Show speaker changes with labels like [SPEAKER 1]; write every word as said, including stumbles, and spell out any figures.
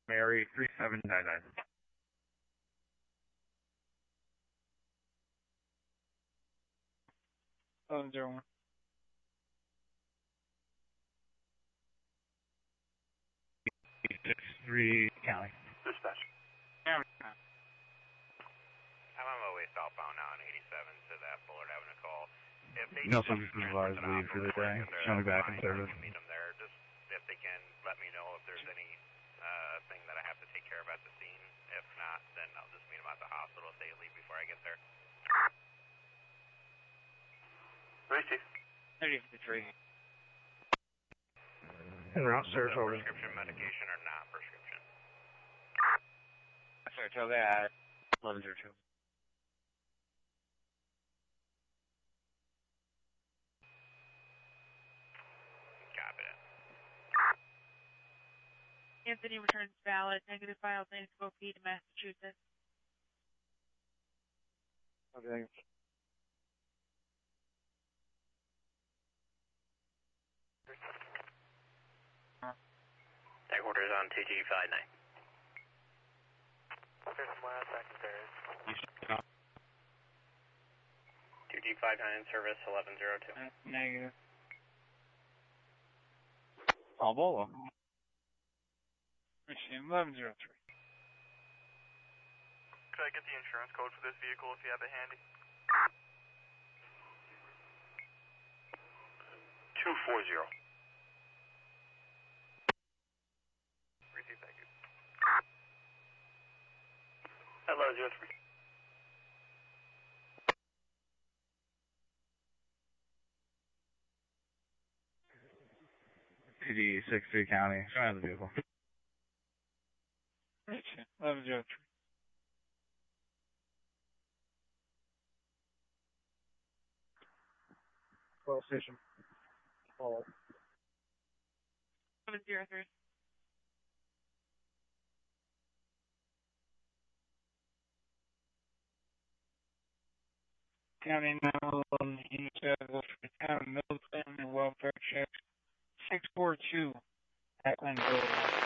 [SPEAKER 1] Mary three seven nine nine.
[SPEAKER 2] eleven zero one.
[SPEAKER 1] six three County.
[SPEAKER 3] Dispatch.
[SPEAKER 2] Yeah.
[SPEAKER 4] I'm on my way southbound now on eighty-seven to that Bullard Avenue call. If they
[SPEAKER 1] No
[SPEAKER 4] need to
[SPEAKER 1] subject is
[SPEAKER 4] transfer
[SPEAKER 1] advised
[SPEAKER 4] to the
[SPEAKER 1] leave for the
[SPEAKER 4] hospital
[SPEAKER 1] day.
[SPEAKER 4] before I get there,
[SPEAKER 1] Show me
[SPEAKER 4] that's
[SPEAKER 1] back in
[SPEAKER 4] fine.
[SPEAKER 1] service.
[SPEAKER 4] I can meet them there. Just if they can let me know if there's any uh, thing that I have to take care of at the scene. If not, then I'll just meet them at the hospital if they leave before I get there.
[SPEAKER 3] Ready, Chief.
[SPEAKER 2] thirty fifty-three.
[SPEAKER 1] En route, Saratoga.
[SPEAKER 4] Prescription medication or not prescription?
[SPEAKER 2] Saratoga at eleven zero two.
[SPEAKER 4] Copy that.
[SPEAKER 5] Anthony returns valid. Negative files named to P to Massachusetts.
[SPEAKER 2] Okay.
[SPEAKER 4] Tag orders on two G five nine. two G five nine service eleven zero two.
[SPEAKER 2] Negative. Albolo. Machine eleven zero three.
[SPEAKER 6] Could I get the insurance code for this vehicle if you have it handy?
[SPEAKER 3] two four zero.
[SPEAKER 6] Receive, thank you.
[SPEAKER 3] eleven zero three.
[SPEAKER 1] P D six three County. Show me the vehicle.
[SPEAKER 2] eleven zero three.
[SPEAKER 1] twelve station. Follow.
[SPEAKER 5] seven zero three.
[SPEAKER 2] County nine eleven United for Town Middleton and Welfare Check six four two at Glen Boulevard.